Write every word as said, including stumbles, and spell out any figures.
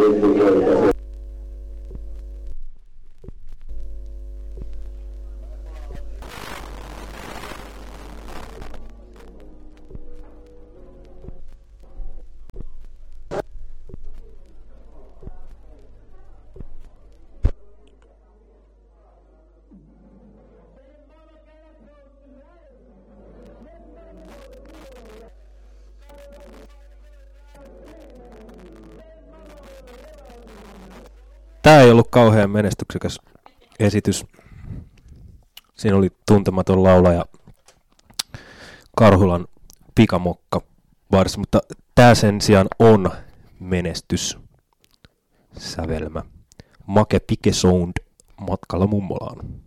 Tämä ei ollut kauhean menestyksekäs esitys. Siinä oli tuntematon laulaja Karhulan pikamokka varsin, mutta tämä sen sijaan on menestys. Sävelmä. Make Pike Sound matkalla mummolaan.